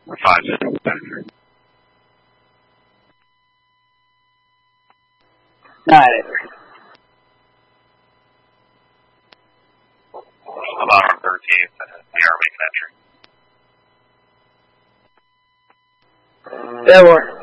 5 minutes after. Got it. About on 13th, we are making entry. Airborne.